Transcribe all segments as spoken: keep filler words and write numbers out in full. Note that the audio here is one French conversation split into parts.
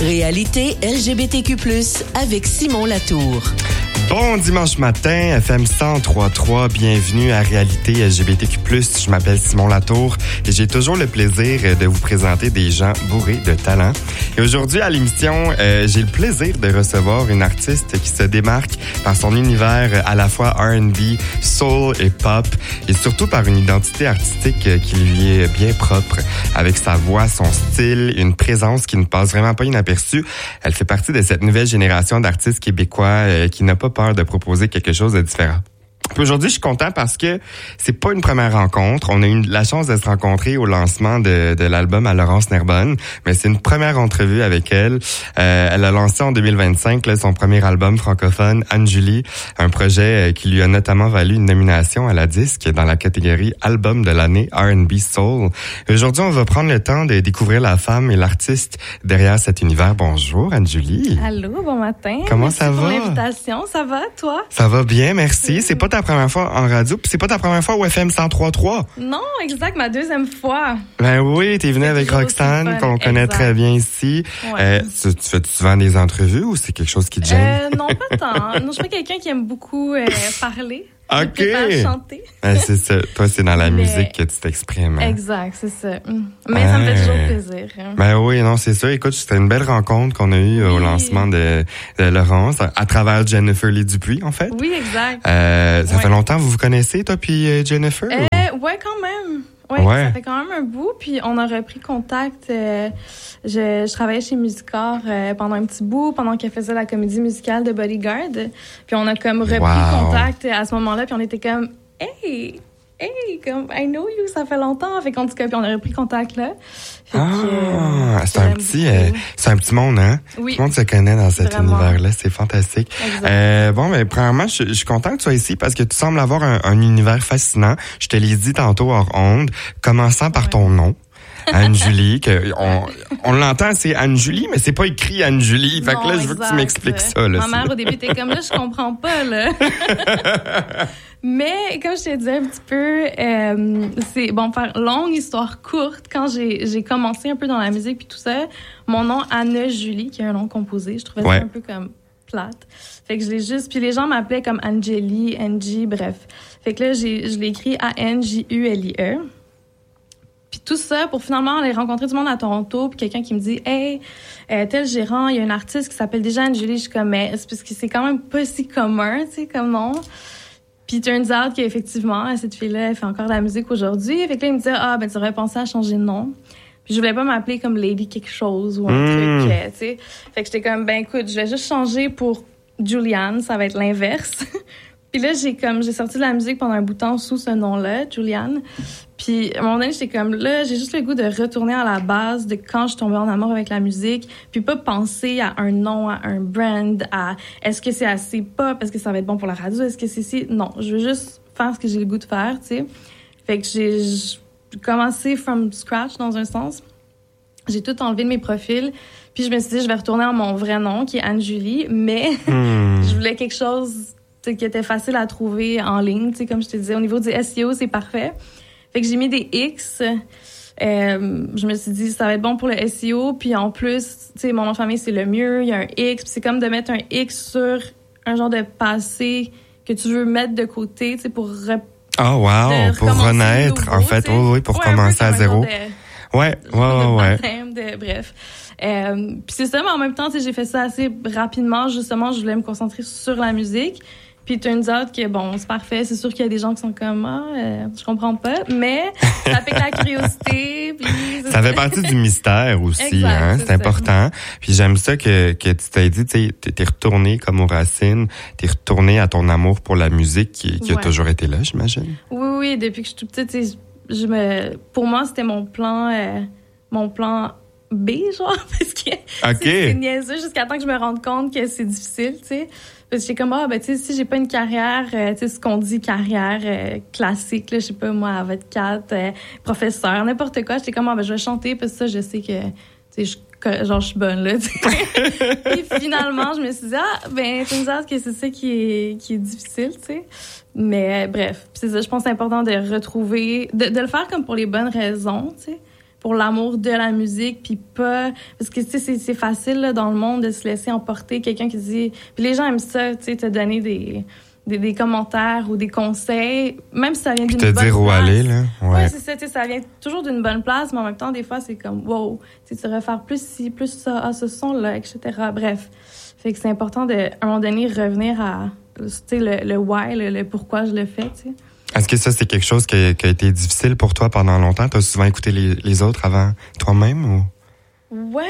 Réalité L G B T Q plus, avec Simon Latour. Bon dimanche matin, F M cent trois trois, bienvenue à Réalité L G B T Q plus. Je m'appelle Simon Latour et j'ai toujours le plaisir de vous présenter des gens bourrés de talent. Et aujourd'hui à l'émission, euh, j'ai le plaisir de recevoir une artiste qui se démarque par son univers à la fois R and B, soul et pop, et surtout par une identité artistique qui lui est bien propre, avec sa voix, son style, une présence qui ne passe vraiment pas inaperçue. Elle fait partie de cette nouvelle génération d'artistes québécois euh, qui n'a pas peur de proposer quelque chose de différent. Puis aujourd'hui, je suis content parce que c'est pas une première rencontre. On a eu la chance de se rencontrer au lancement de, de l'album à Laurence Nerbonne, mais c'est une première entrevue avec elle. Euh, elle a lancé en deux mille vingt-cinq là, son premier album francophone, Anne-Julie, un projet qui lui a notamment valu une nomination à la disque dans la catégorie Album de l'année R and B Soul. Aujourd'hui, on va prendre le temps de découvrir la femme et l'artiste derrière cet univers. Bonjour, Anne-Julie. Allô, bon matin. Comment merci ça va? Pour l'invitation, ça va, toi? Ça va bien, merci. C'est pas ta première fois en radio, puis c'est pas ta première fois au F M cent trois trois. Non, exact, ma deuxième fois. Ben oui, t'es venue avec Roxane, qu'on connaît exact. Très bien ici. Ouais. Euh, tu, tu fais souvent des entrevues ou c'est quelque chose qui te gêne? Euh, non, pas tant. Non, je suis pas quelqu'un qui aime beaucoup euh, parler. OK. Je chanter. Ben, c'est ça. Toi, c'est dans la Mais... musique que tu t'exprimes. Hein? Exact, c'est ça. Mais ah. ça me fait toujours plaisir. Hein. Ben oui, non, c'est ça. Écoute, c'était une belle rencontre qu'on a eue oui. au lancement de, de Laurence, à travers Jennifer Lee Dupuis, en fait. Oui, exact. Euh, ça ouais. fait longtemps que vous vous connaissez, toi puis euh, Jennifer? Euh, ou... Ouais, quand même. Ouais, ouais, ça fait quand même un bout. Puis on a repris contact. Euh, je, je travaillais chez Musicor euh, pendant un petit bout, pendant qu'elle faisait la comédie musicale de Bodyguard. Puis on a comme repris wow. contact à ce moment-là. Puis on était comme, hey, hey, comme I know you, ça fait longtemps. Fait qu'en tout cas, puis on a repris contact là. Fait ah, que, euh, c'est un petit, euh, c'est un petit monde, hein. Oui. Tout le monde se connaît dans cet Vraiment. univers-là, c'est fantastique. Euh, bon, mais premièrement, je, je suis content que tu sois ici parce que tu sembles avoir un, un univers fascinant. Je te l'ai dit tantôt hors onde, commençant par ouais. ton nom. Anne-Julie, que on, on l'entend, c'est Anne-Julie, mais c'est pas écrit Anne-Julie. Fait non, que là, je veux que tu m'expliques ça, là. Ma mère, au début, était comme là, je comprends pas, là. Mais, comme je te disais un petit peu, euh, c'est, bon, faire longue histoire courte, quand j'ai, j'ai commencé un peu dans la musique puis tout ça, mon nom, Anne-Julie, qui est un nom composé, je trouvais ouais. ça un peu comme plate. Fait que je l'ai juste, puis les gens m'appelaient comme Angeli, Angie, bref. Fait que là, j'ai, je l'ai écrit A N J U L I E. Puis tout ça pour finalement aller rencontrer du monde à Toronto, puis quelqu'un qui me dit « Hey, euh, tel gérant, il y a une artiste qui s'appelle déjà Anne-Julie. » Je suis comme « Mais c'est parce que c'est quand même pas si commun, tu sais, comme nom. » Puis turns out qu'effectivement, cette fille-là, elle fait encore de la musique aujourd'hui. Fait que là, il me dit « Ah, ben tu aurais pensé à changer de nom. » Puis je voulais pas m'appeler comme Lady quelque chose ou un mmh. truc, euh, tu sais. Fait que j'étais comme « Ben écoute, je vais juste changer pour Julianne, ça va être l'inverse. » Puis là, j'ai comme j'ai sorti de la musique pendant un bout de temps sous ce nom-là, Julianne. Puis à un moment donné, j'étais comme là, j'ai juste le goût de retourner à la base de quand je tombais en amour avec la musique, puis pas penser à un nom, à un brand, à est-ce que c'est assez pop, est-ce que ça va être bon pour la radio, est-ce que c'est si non, je veux juste faire ce que j'ai le goût de faire, tu sais. Fait que j'ai, j'ai commencé from scratch dans un sens. J'ai tout enlevé de mes profils, puis je me suis dit je vais retourner à mon vrai nom qui est Anne-Julie, mais hmm. je voulais quelque chose qui était facile à trouver en ligne, tu sais, comme je te disais, au niveau du S E O, c'est parfait. Fait que j'ai mis des X. Euh, je me suis dit, ça va être bon pour le S E O. Puis en plus, tu sais, mon nom de famille, c'est le mieux. Il y a un X. Puis c'est comme de mettre un X sur un genre de passé que tu veux mettre de côté, tu sais, pour... Re- oh, wow! Pour renaître, nouveau, en fait. Oui, oui, pour ouais, commencer à zéro. De, ouais, ouais, ouais, ouais. Baptême, de, bref. Euh, puis c'est ça, mais en même temps, tu sais, j'ai fait ça assez rapidement. Justement, je voulais me concentrer sur la musique. Puis turns out que, bon, c'est parfait. C'est sûr qu'il y a des gens qui sont comme, ah, euh, je comprends pas. Mais ça fait que la curiosité. Puis ça fait partie du mystère aussi, exact, hein. C'est, c'est important. Puis j'aime ça que, que tu t'es dit, tu sais, t'es retourné comme aux racines. T'es retourné à ton amour pour la musique qui, qui ouais. a toujours été là, j'imagine. Oui, oui. Depuis que je suis toute petite, tu sais, je me, pour moi, c'était mon plan, euh, mon plan B, genre, parce que okay. c'est, c'est niaiseux jusqu'à temps que je me rende compte que c'est difficile, tu sais. Parce que j'étais comme, ah, ben, tu sais, si j'ai pas une carrière, euh, tu sais, ce qu'on dit carrière euh, classique, là, je sais pas, moi, avocate, euh, professeur, n'importe quoi, j'étais comme, ah, ben, je vais chanter, parce que ça, je sais que, tu sais, je, genre, je suis bonne, là, tu sais. Puis finalement, je me suis dit, ah, ben, tu me dis que c'est ça qui est, qui est difficile, tu sais. Mais, euh, bref, c'est ça, je pense que c'est important de retrouver, de, de le faire comme pour les bonnes raisons, tu sais. pour l'amour de la musique, puis pas... Parce que, tu sais, c'est, c'est facile, là, dans le monde, de se laisser emporter. Quelqu'un qui dit... Puis les gens aiment ça, tu sais, te donner des, des, des commentaires ou des conseils, même si ça vient puis d'une bonne place. Puis te dire où aller, là. Ouais, ouais c'est ça, tu sais, ça vient toujours d'une bonne place, mais en même temps, des fois, c'est comme, wow, tu sais, tu devrais faire plus ci, plus ça, ah, ce son-là, et cetera. Bref. Fait que c'est important de, à un moment donné, revenir à, tu sais, le, le why, le, le pourquoi je le fais, tu sais. Est-ce que ça, c'est quelque chose qui a, qui a été difficile pour toi pendant longtemps? T'as souvent écouté les, les autres avant toi-même ou? Ouais.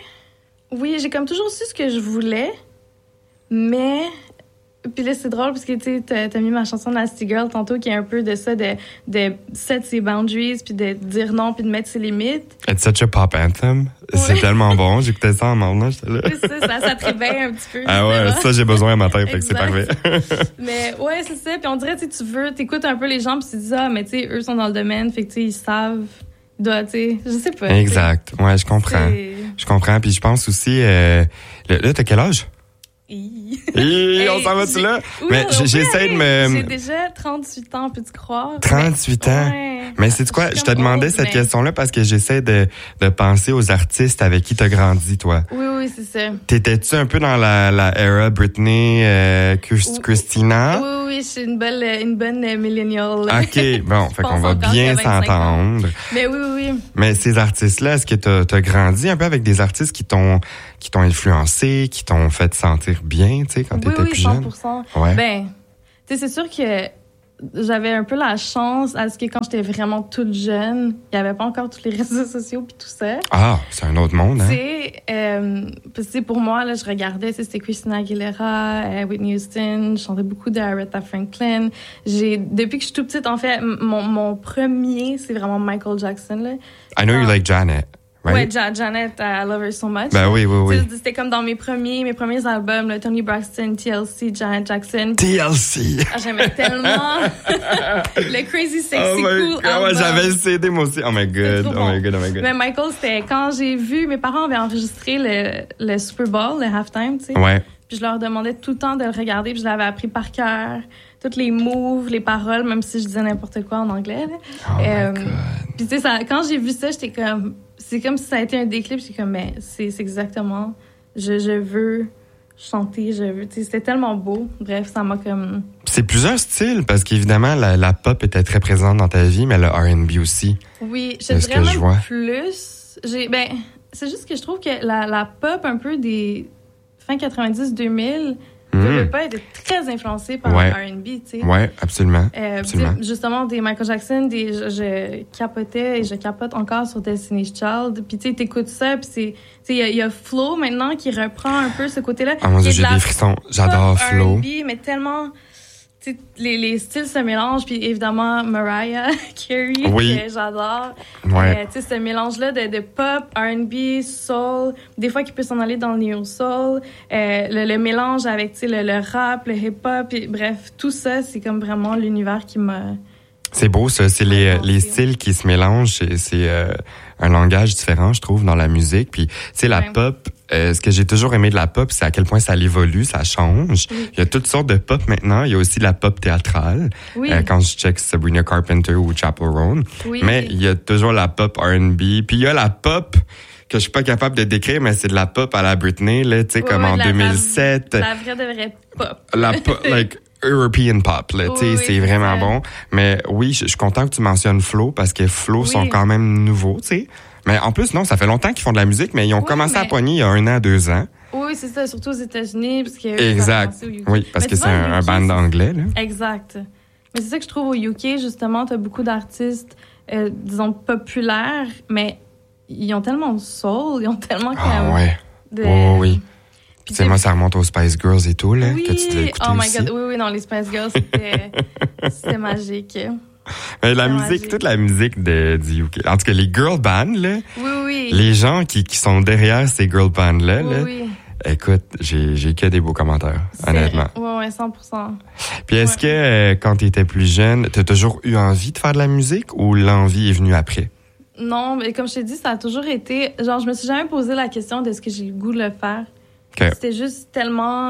Oui, j'ai comme toujours su ce que je voulais, mais... Puis là, c'est drôle parce que, tu sais, t'as, t'as mis ma chanson Nasty Girl tantôt qui est un peu de ça, de, de set ses boundaries, puis de dire non, puis de mettre ses limites. It's such a pop anthem. Ouais. C'est tellement bon. J'écoutais ça en morning, j'étais là. C'est ça, ça, ça te réveille un petit peu. Ah ouais, ça, j'ai besoin à matin, fait que c'est parfait. Mais ouais, c'est ça. Puis on dirait, tu sais, tu veux, t'écoutes un peu les gens, puis tu te dis, ah, mais tu sais, eux sont dans le domaine, fait que, tu sais, ils savent. Doit, tu sais, je sais pas. Exact. Ouais, je comprends. C'est... Je comprends. Puis je pense aussi, euh, là, t'as quel âge? Hi. Hi, on s'en va-tu là? Oui, mais j'essaie de me... J'ai déjà trente-huit ans, peux-tu croire? trente-huit ans? Ouais. Mais c'est quoi? Je te demandais cette mais... question-là parce que j'essaie de, de penser aux artistes avec qui t'as grandi, toi. Oui, oui, c'est ça. T'étais-tu un peu dans la, la era Britney, euh, Christina? Oui, oui, je suis une bonne, une bonne millennial. OK, bon, fait qu'on va bien s'entendre. Mais oui, oui, oui. Mais ces artistes-là, est-ce que t'as, t'as grandi un peu avec des artistes qui t'ont, qui t'ont influencé, qui t'ont fait sentir bien, tu sais, quand oui, t'étais oui, plus jeune? cent pour cent. Ouais. Ben, tu sais, c'est sûr que j'avais un peu la chance à ce que quand j'étais vraiment toute jeune, il n'y avait pas encore tous les réseaux sociaux puis tout ça. Ah, c'est un autre monde, hein? Tu sais, euh, parce que pour moi, là, je regardais, c'était Christina Aguilera, euh, Whitney Houston, je chantais beaucoup d'Aretha Franklin. J'ai, depuis que je suis toute petite, en fait, mon, mon premier, c'est vraiment Michael Jackson, là. I know you like Janet. Right? Ouais, ja- Janet, I love her so much. Ben oui, oui, oui. C'était comme dans mes premiers, mes premiers albums, là, Tony Braxton, T L C, Janet Jackson. T L C! Ah, j'aimais tellement le Crazy Sexy oh Cool God, album. J'avais le C D, moi aussi. Oh my God, oh bon. my God, oh my God. Mais Michael, c'était quand j'ai vu, mes parents avaient enregistré le, le Super Bowl, le halftime, tu sais. Ouais. Puis je leur demandais tout le temps de le regarder, puis je l'avais appris par cœur. Toutes les moves, les paroles, même si je disais n'importe quoi en anglais. Là. Oh euh, my God. Puis tu sais, ça, quand j'ai vu ça, j'étais comme... C'est comme si ça a été un déclic. J'étais comme, mais c'est, c'est exactement... Je, je veux chanter, je veux... Tu sais, c'était tellement beau. Bref, ça m'a comme... C'est plusieurs styles, parce qu'évidemment, la, la pop était très présente dans ta vie, mais le R and B aussi. Oui, je dirais même vois. plus. J'ai, ben, c'est juste que je trouve que la, la pop un peu des fin quatre-vingt-dix deux mille... Mmh. Je veux pas être très influencé par ouais. le R and B, tu sais. Ouais, absolument. Euh, absolument. Justement, des Michael Jackson, des, je, je capotais et je capote encore sur Destiny's Child. Puis tu sais, t'écoutes ça, puis c'est, tu sais, il y a, y a Flo maintenant qui reprend un peu ce côté-là. Ah mon Dieu, j'ai des frissons. J'adore Flo. R and B, mais tellement... Les, les styles se mélangent, puis évidemment Mariah Carey, oui. que j'adore. Ouais. Euh, tu sais, ce mélange-là de, de pop, R and B, soul, des fois qui peut s'en aller dans le neo-soul, euh, le, le mélange avec tu sais, le, le rap, le hip-hop, et, bref, tout ça, c'est comme vraiment l'univers qui m'a... C'est beau, ça. C'est les, les styles qui se mélangent. C'est, c'est euh, un langage différent, je trouve, dans la musique. Puis, tu sais, la ouais. pop, euh, ce que j'ai toujours aimé de la pop, c'est à quel point ça évolue, ça change. Oui. Il y a toutes sortes de pop maintenant. Il y a aussi la pop théâtrale. Oui. Euh, quand je check Sabrina Carpenter ou Chappell Roan. Oui. Mais il y a toujours la pop R and B. Puis, il y a la pop que je suis pas capable de décrire, mais c'est de la pop à la Britney, là, tu sais, oui, comme oui, en la, deux mille sept. La vraie de vraie pop. La pop, like... European pop, là, tu sais, oui, c'est vraiment c'est bon. Mais oui, je suis content que tu mentionnes Flo, parce que Flo oui. sont quand même nouveaux, tu sais. Mais en plus, non, ça fait longtemps qu'ils font de la musique, mais ils ont oui, commencé mais... à pogner il y a un an, deux ans. Oui, c'est ça, surtout aux États-Unis, parce que... Exact. Oui, parce mais que c'est un, un band d'anglais, là. Exact. Mais c'est ça que je trouve au U K, justement, t'as beaucoup d'artistes, euh, disons, populaires, mais ils ont tellement de soul, ils ont tellement... Ah comme ouais. De... Oh oui. Tu sais, moi, ça remonte aux Spice Girls et tout, là, oui. que tu devais écouter oh my aussi. God, oui, oui, non, les Spice Girls, c'était, c'était magique. Mais la musique, magique. Toute la musique de, du U K. En tout cas, les girl bands, là. Oui, oui. Les gens qui, qui sont derrière ces girl bands-là, oui, là. Oui. Écoute, j'ai, j'ai que des beaux commentaires, c'est... honnêtement. Oui, oui, cent pour cent. Puis est-ce ouais. que, euh, quand t'étais plus jeune, t'as toujours eu envie de faire de la musique ou l'envie est venue après? Non, mais comme je t'ai dit, ça a toujours été... Genre, je me suis jamais posé la question de est-ce que j'ai le goût de le faire. Okay. C'était juste tellement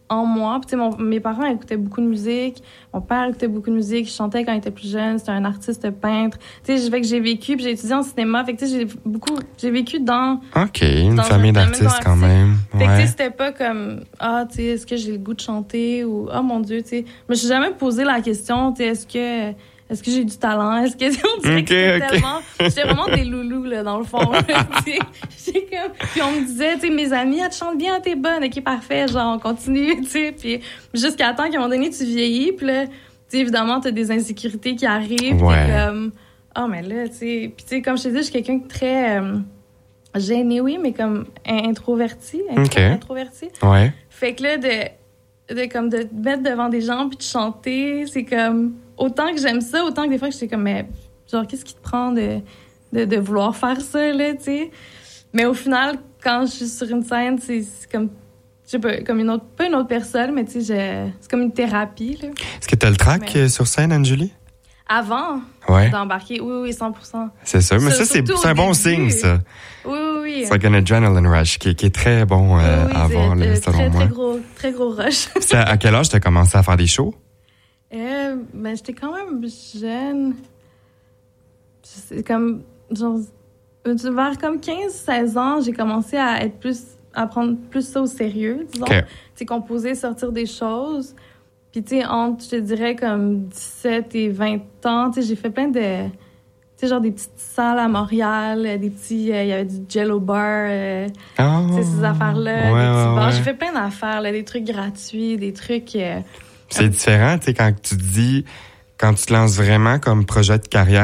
en moi. Puis, tu sais, mon, mes parents écoutaient beaucoup de musique. Mon père écoutait beaucoup de musique. Il chantait quand il était plus jeune. C'était un artiste peintre. Tu sais, fait que j'ai vécu, puis j'ai étudié en cinéma. Fait que, tu sais, j'ai beaucoup, j'ai vécu dans... OK, une famille d'artistes quand même. Fait que, ouais. tu sais, c'était pas comme, ah, tu sais, est-ce que j'ai le goût de chanter ou, ah, mon Dieu, tu sais. Je me suis jamais posé la question, tu sais, est-ce que... Est-ce que j'ai du talent? Est-ce que on dirait okay, que c'était okay. tellement... J'étais vraiment des loulous, là, dans le fond. J'étais comme... Puis on me disait, tu sais, mes amis, ah, tu chantes bien, t'es bonne, ok, parfait, genre, on continue, tu sais. Puis jusqu'à temps qu'à un moment donné, tu vieillis, puis là, tu sais, évidemment, t'as des insécurités qui arrivent. Ouais. T'es comme, ah, oh, mais là, tu sais... Puis tu sais, comme je te dis, je suis quelqu'un de très... Euh, gêné, oui, mais comme introverti. Okay. Introverti. Ouais. Fait que là, de, de, comme, de te mettre devant des gens puis de chanter, c'est comme... Autant que j'aime ça, autant que des fois, j'étais comme, mais genre, qu'est-ce qui te prend de, de, de vouloir faire ça, là, tu sais? Mais au final, quand je suis sur une scène, c'est, c'est comme, je sais pas, comme une autre, pas une autre personne, mais tu sais, c'est comme une thérapie, là. Est-ce que t'as le trac mais... sur scène, Anne-Julie? Avant ouais. d'embarquer, oui, oui, cent pour cent. C'est ça, mais ça, c'est, c'est un bon signe, ça. Oui, oui, oui. C'est like un adrenaline rush qui, qui est très bon euh, oui, oui, à avoir, là, selon très, moi. Très gros, très gros rush. C'est à quel âge t'as commencé à faire des shows? Euh, ben, j'étais quand même jeune. C'est comme, genre, vers comme quinze seize ans, j'ai commencé à être plus, à prendre plus ça au sérieux, disons. Okay. Tu sais, composer, sortir des choses. Puis, tu sais, entre, je te dirais, comme dix-sept et vingt ans, tu sais, j'ai fait plein de, tu sais, genre des petites salles à Montréal, des petits, il euh, y avait du Jello Bar, euh, oh, tu sais, ces affaires-là, ouais, des petits ouais, bars. ouais. J'ai fait plein d'affaires, là, des trucs gratuits, des trucs... Euh, c'est différent, tu sais, quand tu te dis, quand tu te lances vraiment comme projet de carrière,